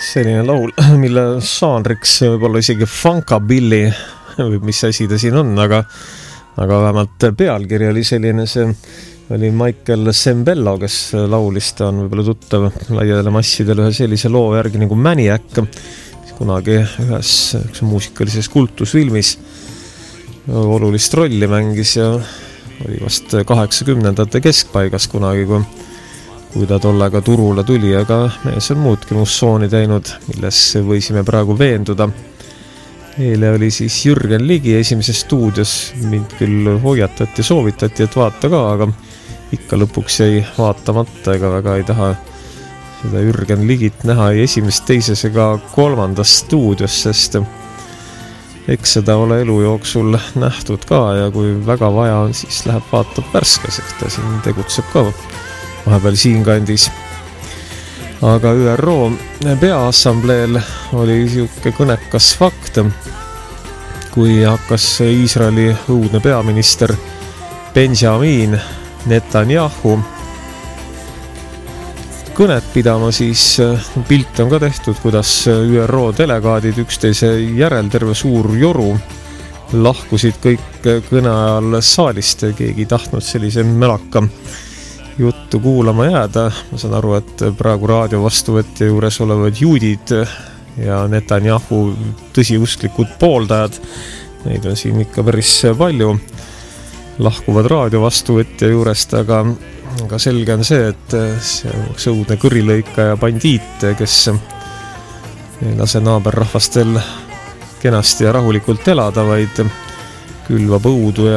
selline laul, mille žanriks võib-olla isegi funkabilly või mis asi ta siin on, aga vähemalt pealkiri oli selline, see oli Michael Sembello, kes laulis, ta on võib-olla tuttav laiadele massidele ühe sellise loo järgi nagu Maniac, kunagi ühes muusikalises kultusfilmis olulist rolli mängis ja oli vast 80ndate keskpaigas kunagi, kui ta tollega turule tuli, aga mees on muudki mussooni teinud, milles võisime praegu veenduda. Eile oli siis Jürgen Ligi Esimeses stuudios, mind küll hoiatati, soovitati, et vaata ka, aga ikka lõpuks jäi vaatamata, ega väga ei taha seda Jürgen Ligit näha ei Esimeses, Teises ega Kolmandas stuudios, sest eks seda ole elu jooksul nähtud ka ja kui väga vaja on, siis läheb vaatab värskes, ehk ta siin tegutseb ka vahepeal siinkandis. Aga ÜRO Peaassambleel oli siuke kõnekas fakt, kui hakkas Iisraeli õudne peaminister Benjamin Netanyahu kõnet pidama, siis pilt on ka tehtud, kuidas ÜRO delegaadid üksteise järel, terve suur joru, lahkusid kõik kõne ajal saalist ja keegi ei tahtnud sellise mälaka juttu kuulama jääda. Ma saan aru, et praegu raadio vastuvõtja juures olevad juudid ja Netanyahu tõsiusklikud pooldajad, neid on siin ikka päris palju, lahkuvad raadio vastuvõtja juurest, aga selge on see, et see on õudne kõrilõika ja bandiit, kes ei lase naaberrahvastel kenasti ja rahulikult elada, vaid külvab õudu ja